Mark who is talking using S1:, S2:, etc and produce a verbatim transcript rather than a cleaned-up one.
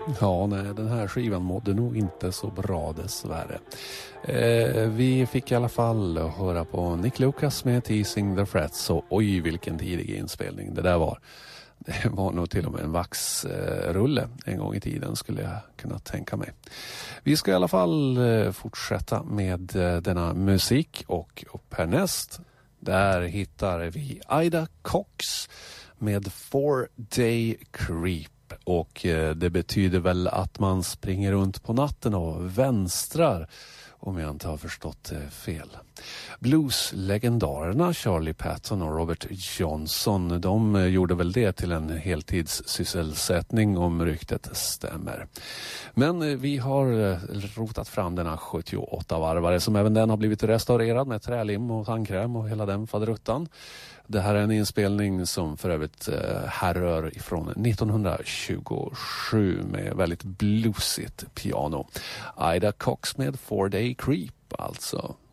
S1: Ja, nej, den här skivan mådde nog inte så bra dessvärre. Eh, vi fick i alla fall höra på Nick Lucas med Teasing the Frets, och oj vilken tidig inspelning det där var. Det var nog till och med en vaxrulle en gång i tiden, skulle jag kunna tänka mig. Vi ska i alla fall fortsätta med denna musik, och upp härnäst där hittar vi Ida Cox med Four Day Creep. Och det betyder väl att man springer runt på natten och vänstrar, om jag inte har förstått fel. Blueslegendarerna Charlie Patton och Robert Johnson, de gjorde väl det till en heltidssysselsättning om ryktet stämmer. Men vi har rotat fram denna sjuttioåtta-varvare som även den har blivit restaurerad med trälim och tandkräm och hela den faderuttan. Det här är en inspelning som för övrigt härrör ifrån nittonhundratjugosju med väldigt bluesigt piano. Ida Cox med Four Day Creep alltså.